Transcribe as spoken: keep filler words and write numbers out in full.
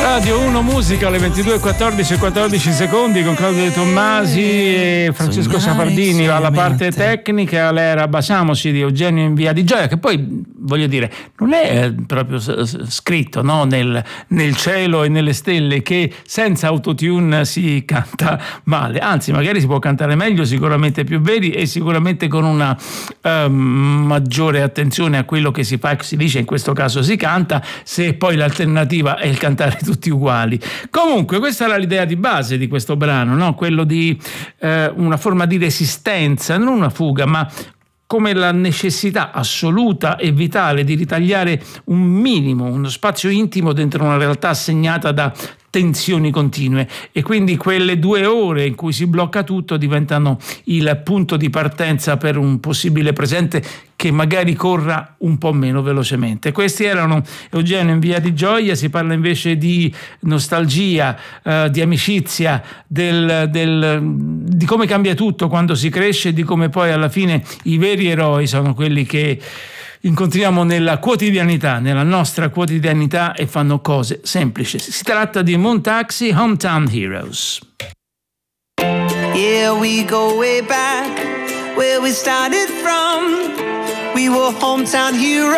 Radio uno Musica alle ventidue e quattordici e quattordici secondi con Claudio De Tommasi e Francesco Safardini alla parte tecnica, l'era Baciamoci di Eugenio in Via di Gioia, che poi voglio dire non è proprio scritto, no? nel, nel cielo e nelle stelle che senza autotune si canta male, anzi magari si può cantare meglio, sicuramente più veri e sicuramente con una uh, maggiore attenzione a quello che si fa e si dice, in questo caso si canta, se poi l'alternativa è il cantare tutti uguali. Comunque questa era l'idea di base di questo brano, no? Quello di eh, una forma di resistenza, non una fuga, ma come la necessità assoluta e vitale di ritagliare un minimo, uno spazio intimo dentro una realtà segnata da tensioni continue, e quindi quelle due ore in cui si blocca tutto diventano il punto di partenza per un possibile presente che magari corra un po' meno velocemente. Questi erano Eugenio in Via di Gioia. Si parla invece di nostalgia, eh, di amicizia, del, del, di come cambia tutto quando si cresce e di come poi alla fine i veri eroi sono quelli che incontriamo nella quotidianità, nella nostra quotidianità, e fanno cose semplici. Si tratta di Moon Taxi, Hometown Heroes. Here we go way back, where we started from. We were hometown heroes.